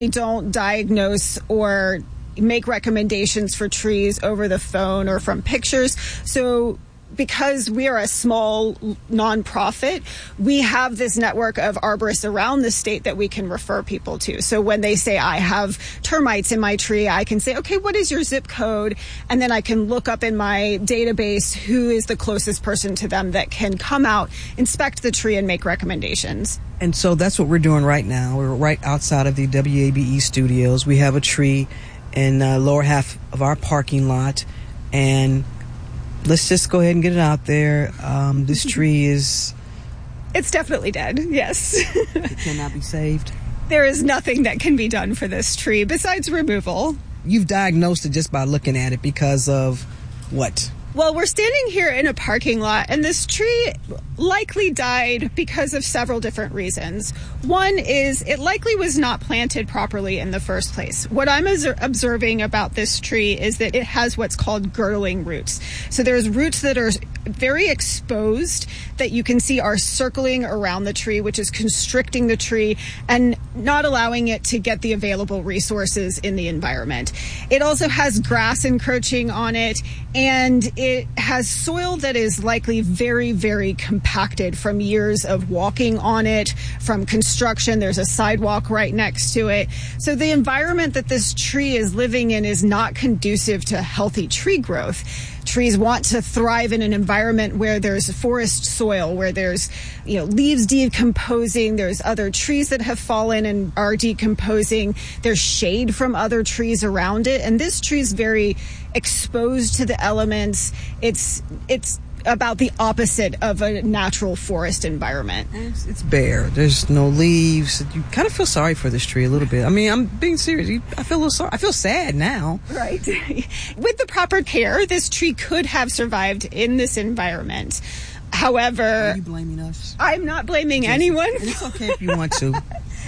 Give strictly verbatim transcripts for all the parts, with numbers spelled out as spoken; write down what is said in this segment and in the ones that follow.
We don't diagnose or make recommendations for trees over the phone or from pictures. So because we are a small nonprofit, we have this network of arborists around the state that we can refer people to. So when they say, I have termites in my tree, I can say, okay, what is your zip code? And then I can look up in my database who is the closest person to them that can come out, inspect the tree, and make recommendations. And so that's what we're doing right now. We're right outside of the W A B E studios. We have a tree in the lower half of our parking lot, and let's just go ahead and get it out there. Um, this tree is... It's definitely dead, yes. It cannot be saved? There is nothing that can be done for this tree besides removal. You've diagnosed it just by looking at it because of what? Well, we're standing here in a parking lot, and this tree likely died because of several different reasons. One is it likely was not planted properly in the first place. What I'm observing about this tree is that it has what's called girdling roots. So there's roots that are very exposed that you can see are circling around the tree, which is constricting the tree and not allowing it to get the available resources in the environment. It also has grass encroaching on it, and it has soil that is likely very, very compacted from years of walking on it, from construction. There's a sidewalk right next to it. So the environment that this tree is living in is not conducive to healthy tree growth. Trees want to thrive in an environment where there's forest soil, where there's, you know, leaves decomposing, there's other trees that have fallen and are decomposing, there's shade from other trees around it, and this tree is very exposed to the elements. It's it's about the opposite of a natural forest environment. It's, it's bare. There's no leaves. You kind of feel sorry for this tree a little bit. I mean, I'm being serious. You, I feel a little sorry. I feel sad now. Right. With the proper care, this tree could have survived in this environment. However... Are you blaming us? I'm not blaming Just, anyone. It's okay if you want to.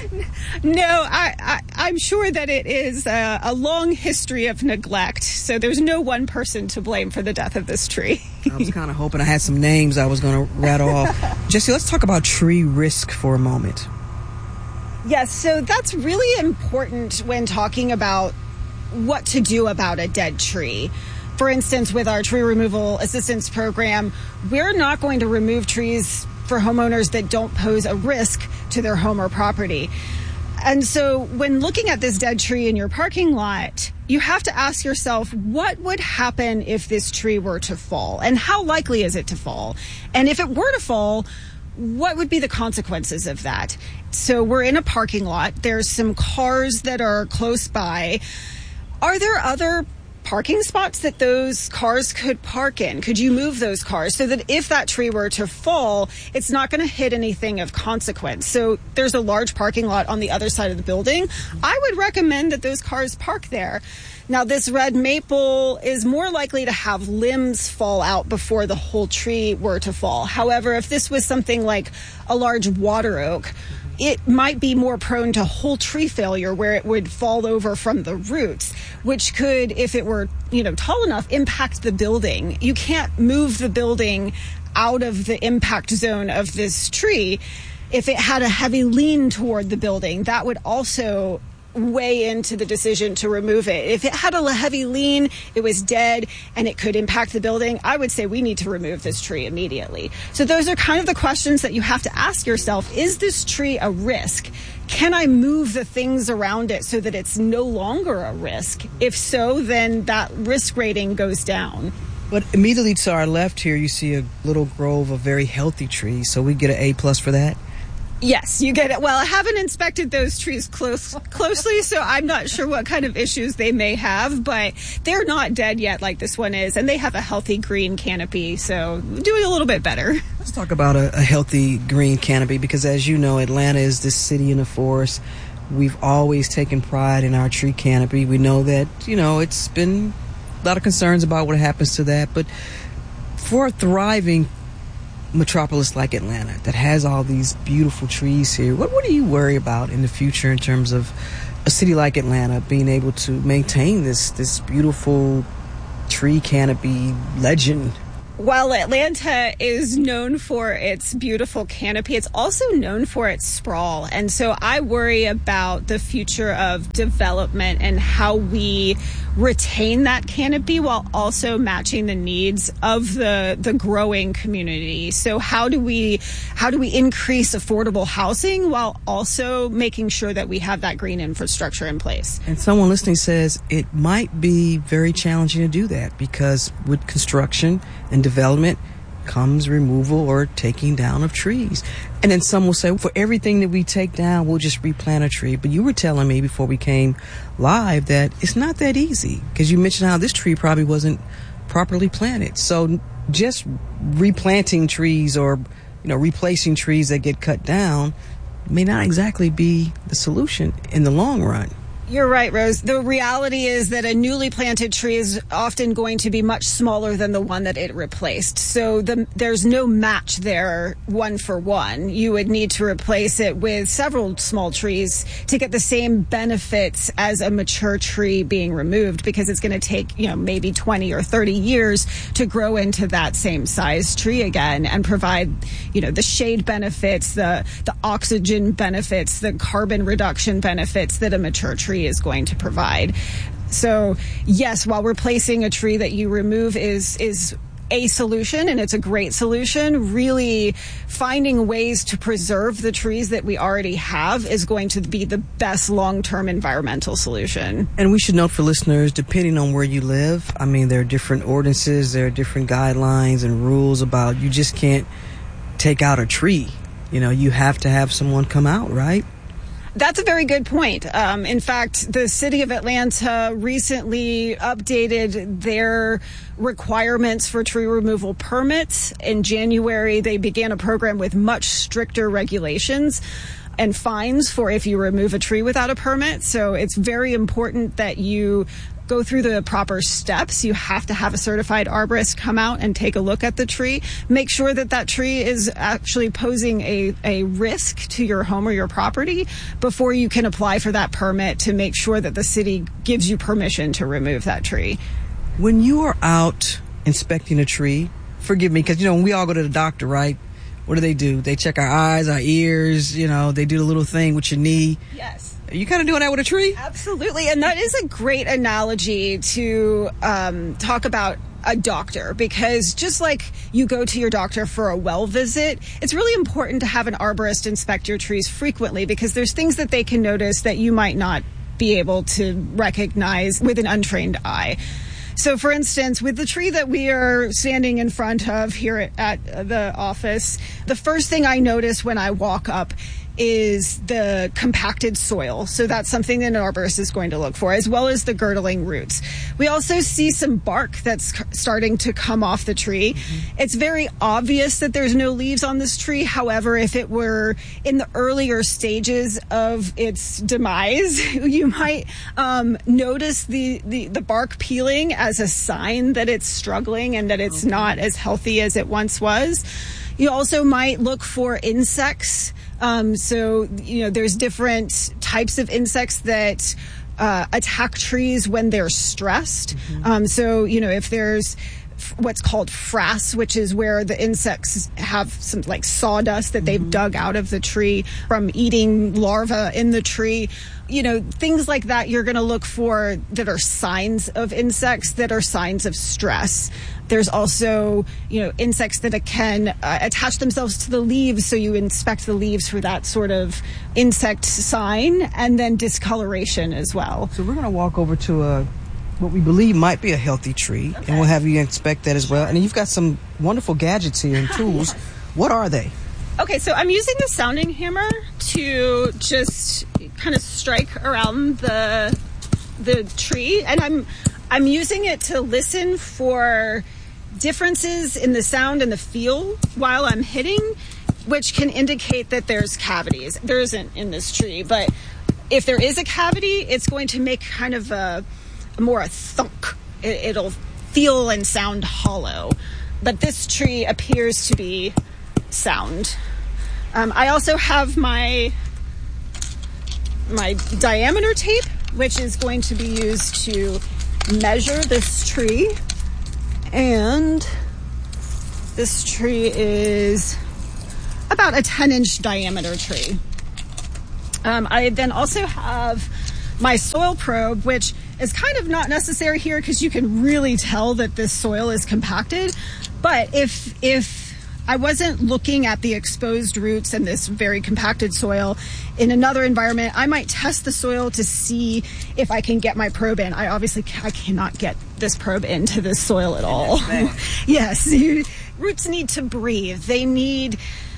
No, I, I, I'm sure that it is a, a long history of neglect, so there's no one person to blame for the death of this tree. I was kind of hoping I had some names I was going to rattle off. Jesse, let's talk about tree risk for a moment. Yes, so that's really important when talking about what to do about a dead tree. For instance, with our tree removal assistance program, we're not going to remove trees for homeowners that don't pose a risk to their home or property. And so when looking at this dead tree in your parking lot, you have to ask yourself, what would happen if this tree were to fall? And how likely is it to fall? And if it were to fall, what would be the consequences of that? So we're in a parking lot. There's some cars that are close by. Are there other parking spots that those cars could park in? Could you move those cars so that if that tree were to fall, it's not going to hit anything of consequence? So there's a large parking lot on the other side of the building. I would recommend that those cars park there. Now, this red maple is more likely to have limbs fall out before the whole tree were to fall. However, if this was something like a large water oak, it might be more prone to whole tree failure where it would fall over from the roots, which could, if it were, you know, tall enough, impact the building. You can't move the building out of the impact zone of this tree. If it had a heavy lean toward the building, that would also weigh into the decision to remove it. If it had a heavy lean, it was dead, and it could impact the building, I would say we need to remove this tree immediately. So those are kind of the questions that you have to ask yourself. Is this tree a risk? Can I move the things around it so that it's no longer a risk? If so, then that risk rating goes down. But immediately to our left here, you see a little grove of very healthy trees, so we get an A plus for that? Yes, you get it. Well, I haven't inspected those trees close, closely, so I'm not sure what kind of issues they may have, but they're not dead yet like this one is, and they have a healthy green canopy, so doing a little bit better. Let's talk about a, a healthy green canopy, because as you know, Atlanta is this city in the forest. We've always taken pride in our tree canopy. We know that, you know, it's been a lot of concerns about what happens to that, but for a thriving metropolis like Atlanta that has all these beautiful trees here, what, what do you worry about in the future in terms of a city like Atlanta being able to maintain this this beautiful tree canopy legend? While Atlanta is known for its beautiful canopy, it's also known for its sprawl. And so I worry about the future of development and how we retain that canopy while also matching the needs of the the growing community. So how do we how do we increase affordable housing while also making sure that we have that green infrastructure in place? And someone listening says it might be very challenging to do that because with construction and development comes removal or taking down of trees. And then some will say, for everything that we take down, we'll just replant a tree. But you were telling me before we came live that it's not that easy because you mentioned how this tree probably wasn't properly planted. So just replanting trees or, you know, replacing trees that get cut down may not exactly be the solution in the long run. You're right, Rose. The reality is that a newly planted tree is often going to be much smaller than the one that it replaced. So the, there's no match there one for one. You would need to replace it with several small trees to get the same benefits as a mature tree being removed because it's going to take, you know, maybe twenty or thirty years to grow into that same size tree again and provide, you know, the shade benefits, the, the oxygen benefits, the carbon reduction benefits that a mature tree is going to provide. So yes, while replacing a tree that you remove is is a solution, and it's a great solution, really finding ways to preserve the trees that we already have is going to be the best long-term environmental solution. And we should note for listeners, depending on where you live, I mean, there are different ordinances, there are different guidelines and rules about you just can't take out a tree. You know, you have to have someone come out, right? That's a very good point. Um, in fact, the city of Atlanta recently updated their requirements for tree removal permits. In January, they began a program with much stricter regulations and fines for if you remove a tree without a permit. So it's very important that you go through the proper steps. You have to have a certified arborist come out and take a look at the tree. Make sure that that tree is actually posing a, a risk to your home or your property before you can apply for that permit to make sure that the city gives you permission to remove that tree. When you are out inspecting a tree, forgive me, because, you know, when we all go to the doctor, right? What do they do? They check our eyes, our ears, you know, they do the little thing with your knee. Yes. Are you kind of doing that with a tree? Absolutely. And that is a great analogy to um, talk about a doctor, because just like you go to your doctor for a well visit, it's really important to have an arborist inspect your trees frequently because there's things that they can notice that you might not be able to recognize with an untrained eye. So, for instance, with the tree that we are standing in front of here at, at the office, the first thing I notice when I walk up is the compacted soil. So that's something that an arborist is going to look for, as well as the girdling roots. We also see some bark that's starting to come off the tree. Mm-hmm. It's very obvious that there's no leaves on this tree. However, if it were in the earlier stages of its demise, you might um, notice the, the, the bark peeling as a sign that it's struggling and that it's okay. not as healthy as it once was. You also might look for insects. Um, so, you know, there's different types of insects that uh, attack trees when they're stressed. Mm-hmm. Um, so, you know, if there's f- what's called frass, which is where the insects have some like sawdust that mm-hmm. they've dug out of the tree from eating larvae in the tree. You know, things like that you're going to look for that are signs of insects that are signs of stress. There's also, you know, insects that can uh, attach themselves to the leaves. So you inspect the leaves for that sort of insect sign, and then discoloration as well. So we're going to walk over to a what we believe might be a healthy tree, okay. and we'll have you inspect that as well. And you've got some wonderful gadgets here and tools. Yes. What are they? Okay, so I'm using the sounding hammer to just kind of strike around the the tree, and I'm I'm using it to listen for differences in the sound and the feel while I'm hitting, which can indicate that there's cavities. There isn't in this tree, but if there is a cavity, it's going to make kind of a, a more a thunk. It, it'll feel and sound hollow, but this tree appears to be sound. Um, I also have my my diameter tape, which is going to be used to measure this tree. And This tree is about a ten inch diameter tree. Um, I then also have my soil probe, which is kind of not necessary here because you can really tell that this soil is compacted. But if if I wasn't looking at the exposed roots and this very compacted soil in another environment, I might test the soil to see if I can get my probe in. I obviously I cannot get this probe into this soil at all. Yes, you, roots need to breathe. They need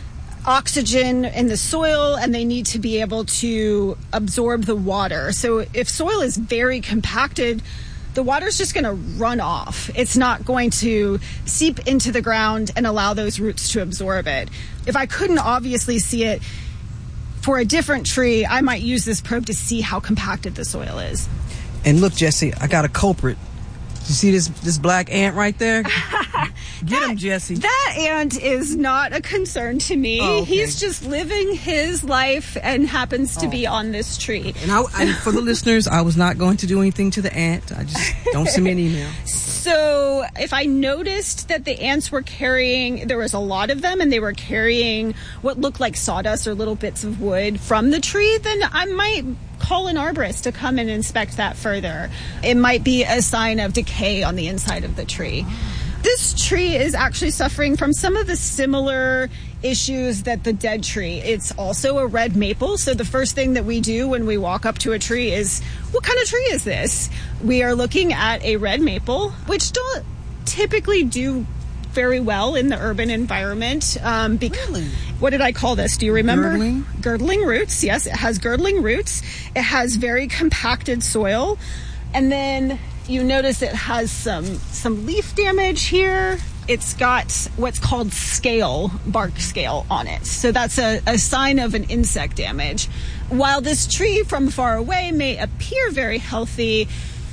oxygen in the soil, and they need to be able to absorb the water. So if soil is very compacted, the water's just going to run off. It's not going to seep into the ground and allow those roots to absorb it. If I couldn't obviously see it for a different tree, I might use this probe to see how compacted the soil is. And look, Jesse, I got a culprit. You see this this black ant right there? Get that, him, Jesse. That ant is not a concern to me. Oh, okay. He's just living his life and happens to oh. be on this tree. And I, I, for the listeners, I was not going to do anything to the ant. I just don't send me an email. So if I noticed that the ants were carrying, there was a lot of them, and they were carrying what looked like sawdust or little bits of wood from the tree, then I might call an arborist to come and inspect that further. It might be a sign of decay on the inside of the tree. This tree is actually suffering from some of the similar issues that the dead tree. It's also a red maple, so the first thing that we do when we walk up to a tree is, what kind of tree is this? We are looking at a red maple, which don't typically do very well in the urban environment. Um, because, really? What did I call this? Do you remember? Girdling? Girdling roots. Yes, it has girdling roots. It has very compacted soil. And then you notice it has some, some leaf damage here. It's got what's called scale, bark scale on it. So that's a, a sign of an insect damage. While this tree from far away may appear very healthy,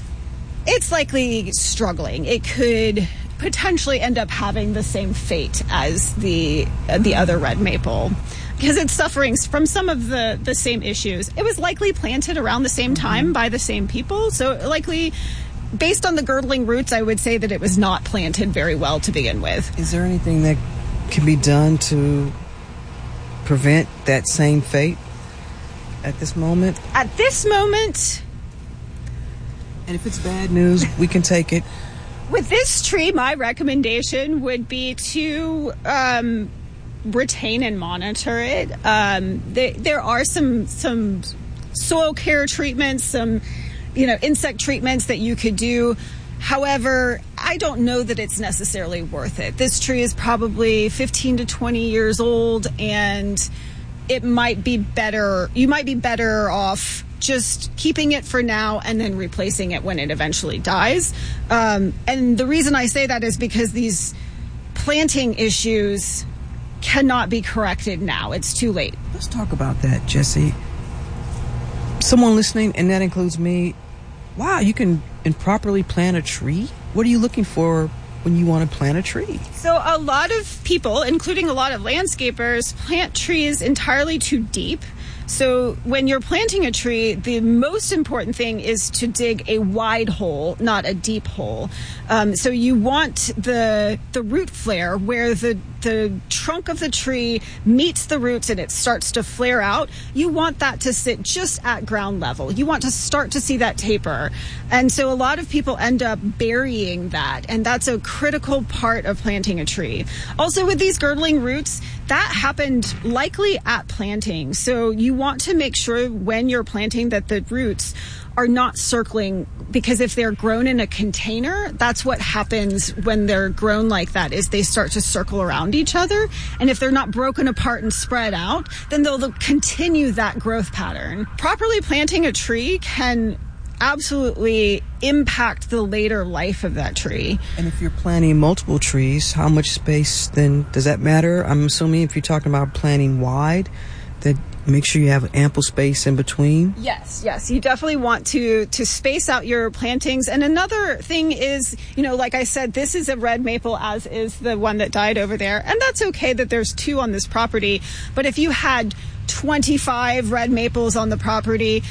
it's likely struggling. It could potentially end up having the same fate as the uh, the other red maple because it's suffering from some of the, the same issues. It was likely planted around the same time mm-hmm. by the same people, so likely, based on the girdling roots, I would say that it was not planted very well to begin with. Is there anything that can be done to prevent that same fate at this moment? At this moment... And if it's bad news, we can take it. With this tree, my recommendation would be to um, retain and monitor it. Um, they, there are some some soil care treatments, some you know insect treatments that you could do. However, I don't know that it's necessarily worth it. This tree is probably fifteen to twenty years old, and it might be better. You might be better off just keeping it for now and then replacing it when it eventually dies. Um, and the reason I say that is because these planting issues cannot be corrected now. It's too late. Let's talk about that, Jesse. Someone listening, and that includes me, wow, you can improperly plant a tree? What are you looking for when you want to plant a tree? So a lot of people, including a lot of landscapers, plant trees entirely too deep. So when you're planting a tree, the most important thing is to dig a wide hole, not a deep hole. Um, so you want the the root flare where the the trunk of the tree meets the roots and it starts to flare out. You want that to sit just at ground level. You want to start to see that taper. And so a lot of people end up burying that, and that's a critical part of planting a tree. Also with these girdling roots, that happened likely at planting. So you want to make sure when you're planting that the roots are not circling, because if they're grown in a container, that's what happens when they're grown like that, is they start to circle around each other. And if they're not broken apart and spread out, then they'll, they'll continue that growth pattern. Properly planting a tree can absolutely impact the later life of that tree. And if you're planting multiple trees, how much space then does that matter? I'm assuming if you're talking about planting wide, that make sure you have ample space in between. Yes, yes. You definitely want to to space out your plantings. And another thing is, you know, like I said, this is a red maple, as is the one that died over there. And that's okay that there's two on this property. But if you had twenty-five red maples on the property,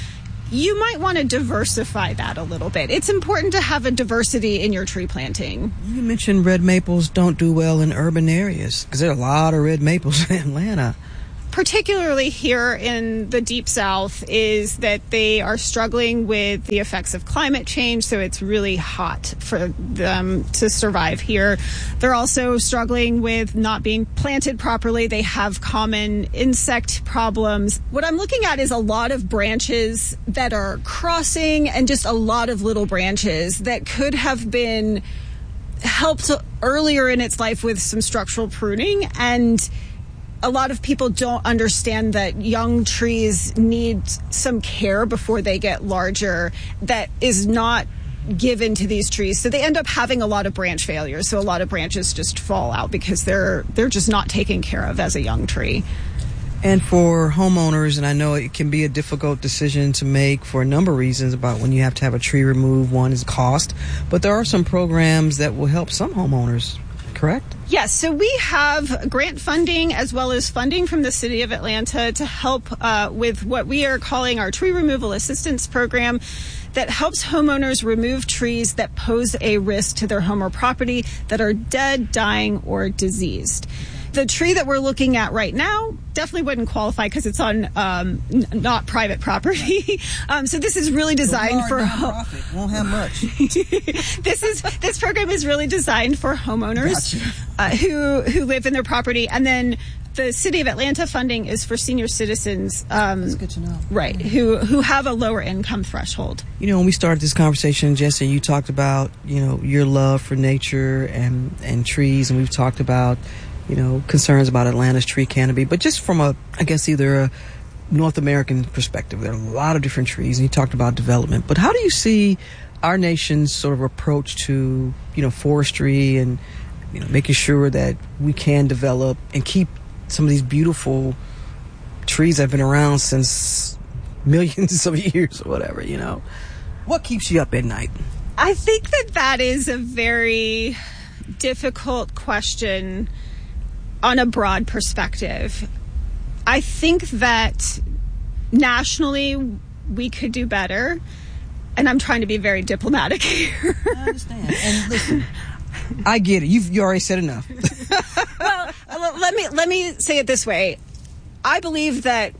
you might want to diversify that a little bit. It's important to have a diversity in your tree planting. You mentioned red maples don't do well in urban areas because there are a lot of red maples in Atlanta. Particularly here in the Deep South, is that they are struggling with the effects of climate change, so it's really hot for them to survive here. They're also struggling with not being planted properly. They have common insect problems. What I'm looking at is a lot of branches that are crossing and just a lot of little branches that could have been helped earlier in its life with some structural pruning. And a lot of people don't understand that young trees need some care before they get larger that is not given to these trees. So they end up having a lot of branch failures. So a lot of branches just fall out because they're they're just not taken care of as a young tree. And for homeowners, and I know it can be a difficult decision to make for a number of reasons about when you have to have a tree removed. One is cost, but there are some programs that will help some homeowners, correct? Yes, so we have grant funding as well as funding from the City of Atlanta to help uh, with what we are calling our Tree Removal Assistance Program that helps homeowners remove trees that pose a risk to their home or property that are dead, dying, or diseased. The tree that we're looking at right now definitely wouldn't qualify because it's on um, n- not private property. um, so this is really designed for nonprofit. Won't have much. this is this program is really designed for homeowners Gotcha. uh, who who live in their property, and then the City of Atlanta funding is for senior citizens. Um, That's good to know. Right, who who have a lower income threshold. You know, when we started this conversation, Jesse, you talked about, you know, your love for nature and and trees, and we've talked about, you know, concerns about Atlanta's tree canopy, but just from a, I guess, either a North American perspective, there are a lot of different trees, and you talked about development, but how do you see our nation's sort of approach to, you know, forestry and, you know, making sure that we can develop and keep some of these beautiful trees that have been around since millions of years or whatever, you know? What keeps you up at night? I think that that is a very difficult question on a broad perspective. I think that nationally we could do better, and I'm trying to be very diplomatic here. I understand. And listen, I get it. You've you already said enough. Well, let me let me say it this way. I believe that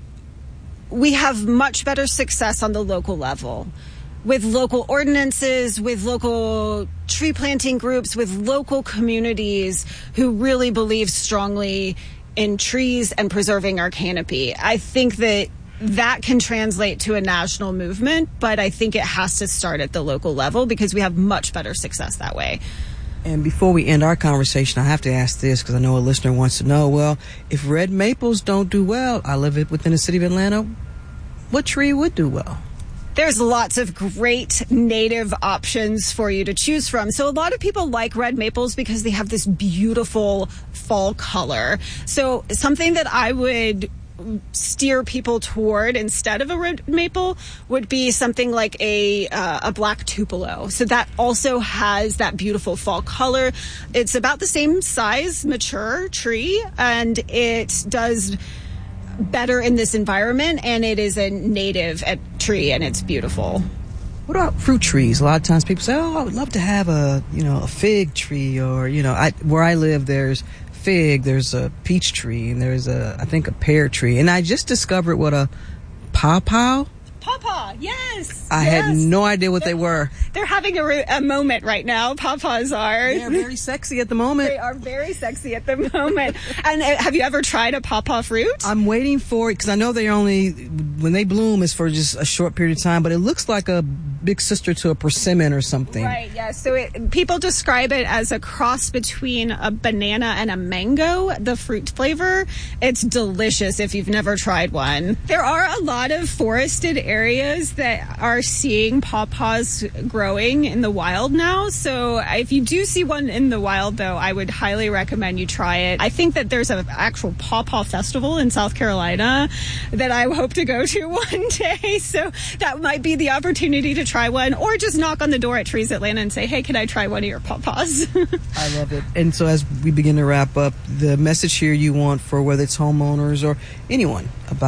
we have much better success on the local level, with local ordinances, with local tree planting groups, with local communities who really believe strongly in trees and preserving our canopy. I think that that can translate to a national movement, but I think it has to start at the local level because we have much better success that way. And before we end our conversation, I have to ask this because I know a listener wants to know, well, if red maples don't do well, I live within the city of Atlanta, what tree would do well? There's lots of great native options for you to choose from. So a lot of people like red maples because they have this beautiful fall color. So something that I would steer people toward instead of a red maple would be something like a uh, a black tupelo. So that also has that beautiful fall color. It's about the same size, mature tree, and it does better in this environment, and it is a native tree, and it's beautiful. What about fruit trees? A lot of times people say, oh, I would love to have a, you know, a fig tree, or, you know, I, where I live, there's fig, there's a peach tree, and there's a, I think, a pear tree. And I just discovered what a pawpaw. Pawpaw, yes. I yes. had no idea what they're, they were. They're having a, a moment right now. Pawpaws are. They're very sexy at the moment. They are very sexy at the moment. And uh, have you ever tried a pawpaw fruit? I'm waiting for it because I know they only, when they bloom, is for just a short period of time, but it looks like a big sister to a persimmon or something. Right, yeah. So it, people describe it as a cross between a banana and a mango, the fruit flavor. It's delicious if you've never tried one. There are a lot of forested areas that are seeing pawpaws growing in the wild now. So if you do see one in the wild, though, I would highly recommend you try it. I think that there's an actual pawpaw festival in South Carolina that I hope to go to one day. So that might be the opportunity to try one, or just knock on the door at Trees Atlanta and say, hey, can I try one of your pawpaws? I love it. And so as we begin to wrap up, the message here you want for whether it's homeowners or anyone about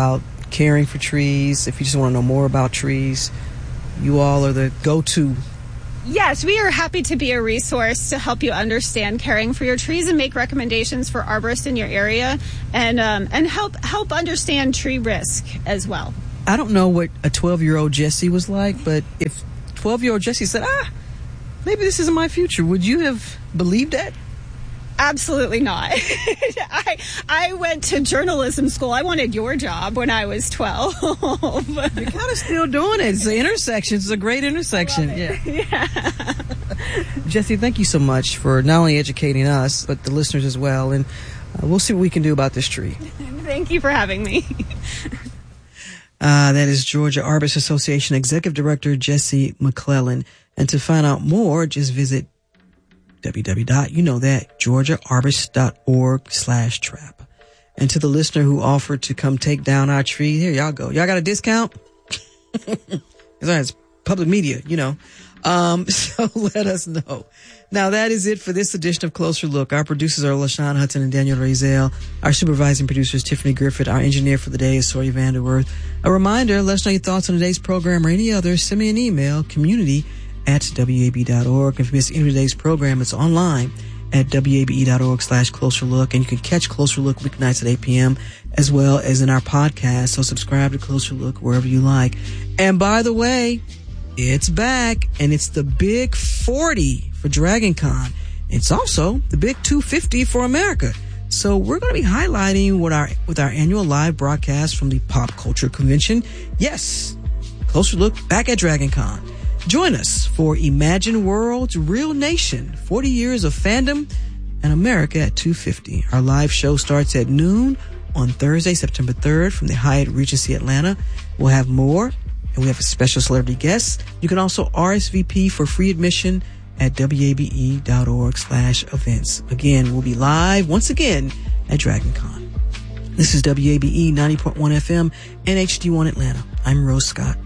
caring for trees, if you just want to know more about trees, you all are the go-to. Yes, we are happy to be a resource to help you understand caring for your trees and make recommendations for arborists in your area, and um, and help help understand tree risk as well. I don't know what a twelve-year-old Jessie was like, but if twelve-year-old Jessie said, ah, maybe this isn't my future, would you have believed that? Absolutely not. I I went to journalism school. I wanted your job when I was twelve. You're kind of still doing it. It's the intersection. It's a great intersection. Yeah. yeah. Jessie, thank you so much for not only educating us, but the listeners as well. And uh, we'll see what we can do about this tree. Thank you for having me. uh, that is Georgia Arborist Association Executive Director Jessie McClellan. And to find out more, just visit www. You know that, georgia arborist dot org slash trap. And to the listener who offered to come take down our tree, here y'all go. Y'all got a discount? It's public media, you know. Um, so let us know. Now that is it for this edition of Closer Look. Our producers are LaShawn Hudson and Daniel Razel. Our supervising producer is Tiffany Griffith. Our engineer for the day is Sawyer Vanderworth. A reminder, let us know your thoughts on today's program or any others. Send me an email, community at W A B dot org. If you missed any of today's program, it's online at W A B E dot org slash Closer Look. And you can catch Closer Look weeknights at eight p.m. as well as in our podcast. So subscribe to Closer Look wherever you like. And by the way, it's back, and it's the Big forty for Dragon Con. It's also the Big two fifty for America. So we're going to be highlighting what our with our annual live broadcast from the Pop Culture Convention. Yes, Closer Look back at Dragon Con. Join us for Imagine World's Real Nation, forty years of fandom and America at two fifty. Our live show starts at noon on Thursday, September third from the Hyatt Regency Atlanta. We'll have more, and we have a special celebrity guest. You can also R S V P for free admission at W A B E dot org slash events. Again, we'll be live once again at Dragon Con. This is W A B E ninety point one F M and H D one Atlanta. I'm Rose Scott.